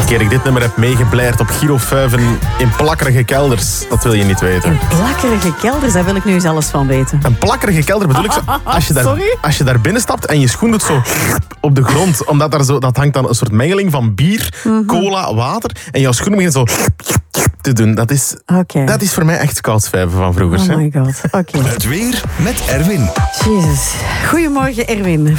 keer ik dit nummer heb meegebleerd op Giro 5 in plakkerige kelders. Dat wil je niet weten. In plakkerige kelders, daar wil ik nu eens alles van weten. Een plakkerige kelder bedoel ik zo, als je daar binnen stapt en je schoen doet zo op de grond, omdat daar zo, dat hangt dan een soort mengeling van bier, cola, water en jouw schoenen beginnen zo te doen. Dat is voor mij echt scoutsvijven van vroeger. Oh my god, oké. Het weer met Erwin. Jezus. Goedemorgen, Erwin.